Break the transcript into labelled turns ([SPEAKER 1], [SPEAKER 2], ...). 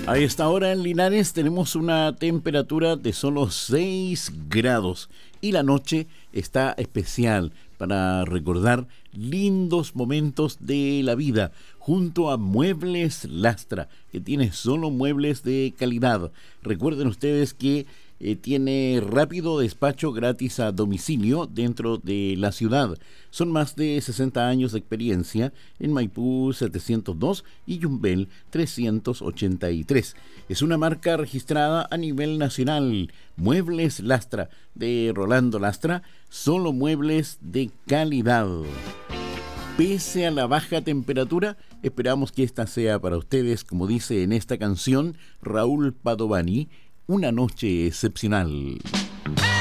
[SPEAKER 1] A esta hora en Linares tenemos una temperatura de solo 6 grados y la noche está especial para recordar lindos momentos de la vida junto a Muebles Lastra, que tiene solo muebles de calidad. Recuerden ustedes que tiene rápido despacho gratis a domicilio dentro de la ciudad. Son más de 60 años de experiencia en Maipú 702 y Yumbel 383. Es una marca registrada a nivel nacional. Muebles Lastra, de Rolando Lastra, solo muebles de calidad. Pese a la baja temperatura, esperamos que esta sea para ustedes, como dice en esta canción Raúl Padovani, una noche excepcional.